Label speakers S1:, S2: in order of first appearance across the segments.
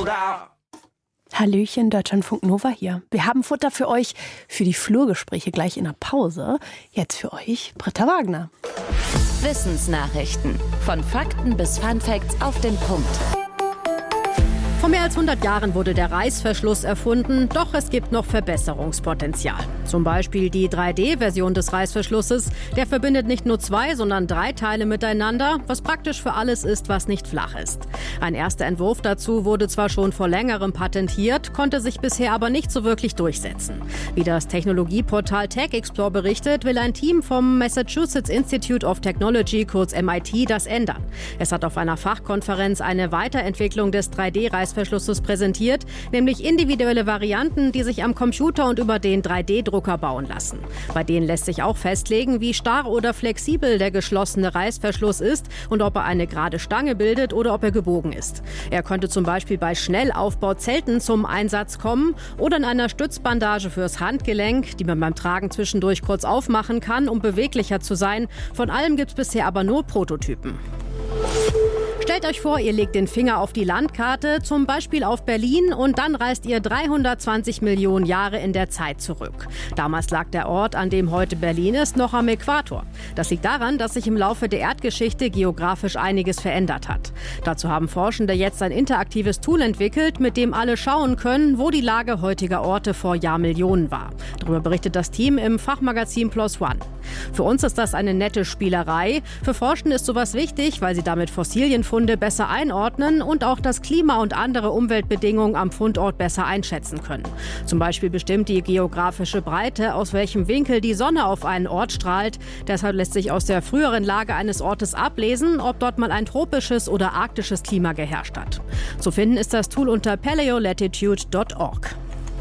S1: Hallöchen, Deutschlandfunk Nova hier. Wir haben Futter für euch für die Flurgespräche gleich in der Pause. Jetzt für euch Britta Wagner.
S2: Wissensnachrichten. Von Fakten bis Funfacts auf den Punkt.
S3: Vor mehr als 100 Jahren wurde der Reißverschluss erfunden, doch es gibt noch Verbesserungspotenzial. Zum Beispiel die 3D-Version des Reißverschlusses. Der verbindet nicht nur 2, sondern 3 Teile miteinander, was praktisch für alles ist, was nicht flach ist. Ein erster Entwurf dazu wurde zwar schon vor längerem patentiert, konnte sich bisher aber nicht so wirklich durchsetzen. Wie das Technologieportal TechExplore berichtet, will ein Team vom Massachusetts Institute of Technology, kurz MIT, das ändern. Es hat auf einer Fachkonferenz eine Weiterentwicklung des 3D-Reißverschlusses präsentiert, nämlich individuelle Varianten, die sich am Computer und über den 3D-Drucker bauen lassen. Bei denen lässt sich auch festlegen, wie starr oder flexibel der geschlossene Reißverschluss ist und ob er eine gerade Stange bildet oder ob er gebogen ist. Er könnte zum Beispiel bei Schnellaufbauzelten zum Einsatz kommen oder in einer Stützbandage fürs Handgelenk, die man beim Tragen zwischendurch kurz aufmachen kann, um beweglicher zu sein. Von allem gibt es bisher aber nur Prototypen. Stellt euch vor, ihr legt den Finger auf die Landkarte, zum Beispiel auf Berlin, und dann reist ihr 320 Millionen Jahre in der Zeit zurück. Damals lag der Ort, an dem heute Berlin ist, noch am Äquator. Das liegt daran, dass sich im Laufe der Erdgeschichte geografisch einiges verändert hat. Dazu haben Forschende jetzt ein interaktives Tool entwickelt, mit dem alle schauen können, wo die Lage heutiger Orte vor Jahrmillionen war. Darüber berichtet das Team im Fachmagazin PLOS ONE. Für uns ist das eine nette Spielerei. Für Forschende ist sowas wichtig, weil sie damit Fossilienfunde besser einordnen und auch das Klima und andere Umweltbedingungen am Fundort besser einschätzen können. Zum Beispiel bestimmt die geografische Breite, aus welchem Winkel die Sonne auf einen Ort strahlt. Deshalb lässt sich aus der früheren Lage eines Ortes ablesen, ob dort mal ein tropisches oder arktisches Klima geherrscht hat. Zu finden ist das Tool unter paleolatitude.org.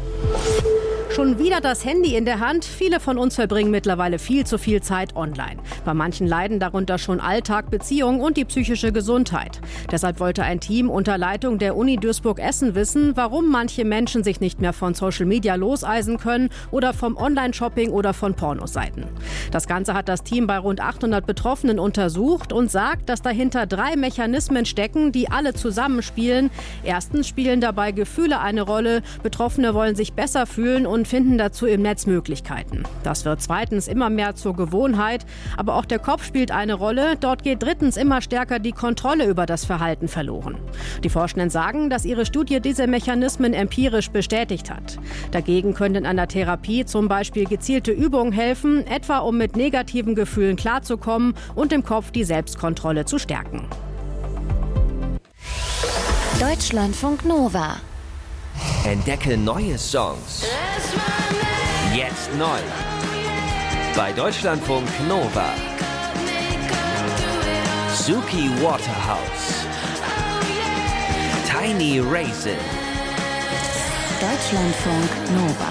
S3: Schon wieder das Handy in der Hand. Viele von uns verbringen mittlerweile viel zu viel Zeit online. Bei manchen leiden darunter schon Alltag, Beziehungen und die psychische Gesundheit. Deshalb wollte ein Team unter Leitung der Uni Duisburg-Essen wissen, warum manche Menschen sich nicht mehr von Social Media loseisen können oder vom Online-Shopping oder von Pornoseiten. Das Ganze hat das Team bei rund 800 Betroffenen untersucht und sagt, dass dahinter 3 Mechanismen stecken, die alle zusammenspielen. Erstens spielen dabei Gefühle eine Rolle. Betroffene wollen sich besser fühlen und finden dazu im Netz Möglichkeiten. Das wird zweitens immer mehr zur Gewohnheit, aber auch der Kopf spielt eine Rolle. Dort geht drittens immer stärker die Kontrolle über das Verhalten verloren. Die Forschenden sagen, dass ihre Studie diese Mechanismen empirisch bestätigt hat. Dagegen können in einer Therapie zum Beispiel gezielte Übungen helfen, etwa um mit negativen Gefühlen klarzukommen und im Kopf die Selbstkontrolle zu stärken.
S2: Deutschlandfunk Nova.
S4: Entdecke neue Songs. Jetzt neu. Bei Deutschlandfunk Nova. Suki Waterhouse. Tiny Raisin.
S2: Deutschlandfunk Nova.